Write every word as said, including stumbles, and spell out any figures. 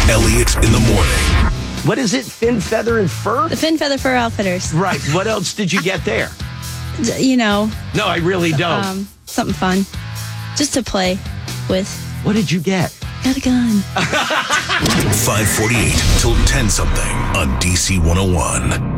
Elliot in the morning. What is it? Fin, Feather, and Fur? The Fin Feather Fur Outfitters. Right. What else did you get there? You know. No, I really don't. Um, something fun. Just to play with. What did you get? Got a gun. five forty-eight till ten something on D C one oh one.